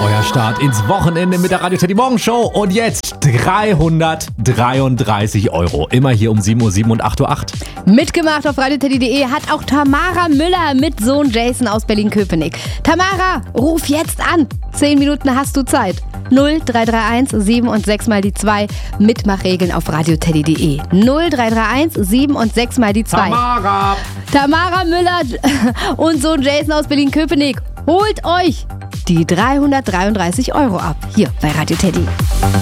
Euer Start ins Wochenende mit der Radio Teddy Morgen Show. Und jetzt 333 €. Immer hier um 7:07 und 8:08 Uhr. Mitgemacht auf radioteddy.de hat auch Tamara Müller mit Sohn Jason aus Berlin-Köpenick. Tamara, ruf jetzt an. 10 Minuten hast du Zeit. 0331 7 und 6 mal die 2. Mitmachregeln auf radioteddy.de. 0331 7 und 6 mal die 2. Tamara Müller und Sohn Jason aus Berlin-Köpenick. Holt euch die 333 € ab. Hier bei Radio Teddy.